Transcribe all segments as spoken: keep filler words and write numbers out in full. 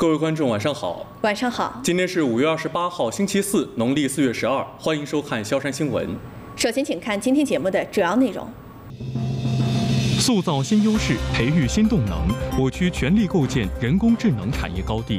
各位观众，晚上好。 晚上好。 今天是五月二十八号，星期四，农历四月十二。欢迎收看萧山新闻。 首先，请看今天节目的主要内容： 塑造新优势，培育新动能，我区全力构建人工智能产业高地。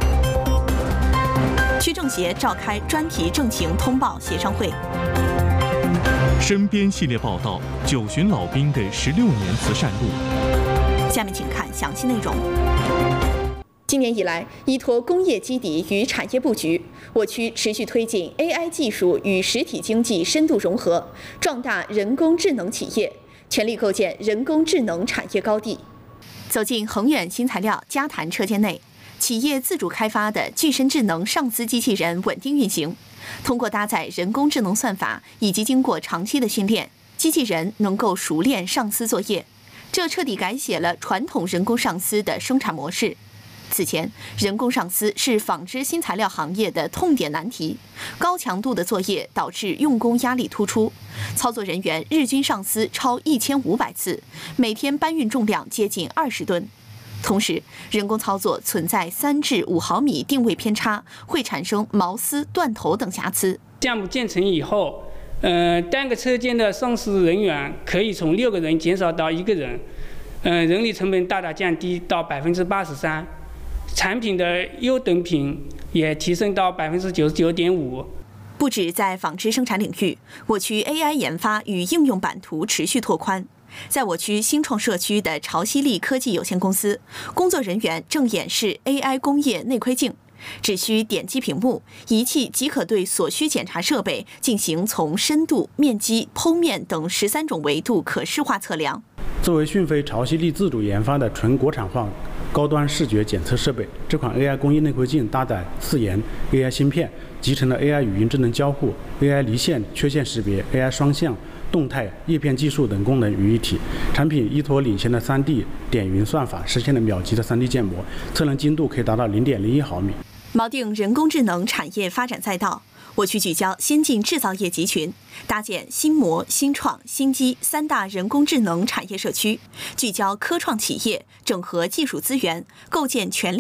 区政协召开专题政情通报协商会。 身边系列报道：九旬老兵的十六年慈善路。 下面请看详细内容。 今年以来，依托工业基底与产业布局，我区持续推进 A I 技术与实体经济深度融合，壮大人工智能企业，全力构建人工智能产业高地。 走进恒远新材料嘉谈车间内，企业自主开发的具身智能上司机器人稳定运行。通过搭载人工智能算法以及经过长期的训练，机器人能够熟练上司作业，这彻底改写了传统人工上司的生产模式。此前，人工上司是纺织新材料行业的痛点难题，高强度的作业导致用工压力突出，操作人员日均上司超一千五百次，每天搬运重量接近二十吨。同时，人工操作存在三至五毫米定位偏差，会产生毛丝、断头等瑕疵。 项目建成以后，呃，单个车间的上司人员可以从六个人减少到一个人，呃，人力成本大大降低到百分之八十三。产品的优等品也提升到百分之九十九点五。 不止在纺织生产领域，我区 A I 研发与应用版图持续拓宽。在我区新创社区的潮汐力科技有限公司，工作人员正演示 A I 工业内窥镜，只需点击屏幕，仪器即可对所需检查设备进行从深度、面积、剖面等十三种维度可视化测量。 作为讯飞潮汐力自主研发的纯国产化高端视觉检测设备，这款 A I 工业内窥镜搭载自研 A I 芯片，集成了 A I 语音智能交互、A I 离线缺陷识别、A I 双向、动态叶片技术等功能于一体。产品依托领先的 三 D 点云算法，实现了秒级的 三 D 建模，测量精度可以达到 零点零一毫米。 锚定人工智能产业发展赛道，我区聚焦先进制造业集群，搭建新模、新创、新机三大人工智能产业社区，聚焦科创企业，整合技术资源，构建全力